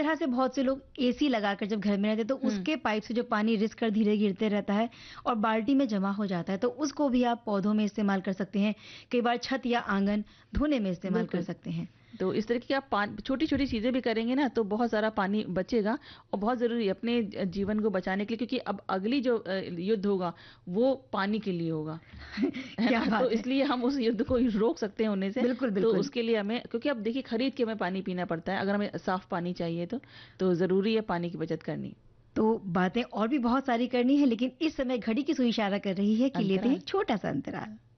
तरह से बहुत से लोग एसी लगाकर जब घर में रहते हैं तो उसके पाइप से जो पानी रिस कर धीरे गिरते रहता है और बाल्टी में जमा हो जाता है, तो उसको भी आप पौधों में इस्तेमाल कर सकते हैं। कई बार छत या आंगन धोने में इस्तेमाल कर बिल्कुल। सकते हैं। तो इस तरह की आप छोटी-छोटी चीज़ें भी करेंगे ना तो बहुत सारा पानी बचेगा और बहुत ज़रूरी है अपने जीवन को बचाने के लिए, क्योंकि अब अगली जो युद्ध होगा वो पानी के लिए होगा। है क्या ना? तो बात है! इसलिए हम उस युद्ध को रोक सकते हैं होने से। बिल्कुल, तो बिल्कुल। उसके लिए हमें, क्योंकि अब देखिए खरीद के हमें पानी पीना पड़ता है, अगर हमें साफ पानी चाहिए तो ज़रूरी है पानी की बचत करनी। तो बातें और भी बहुत सारी करनी है, लेकिन इस समय घड़ी की सुई इशारा कर रही है कि लेते हैं अंतराल। एक छोटा-सा अंतराल।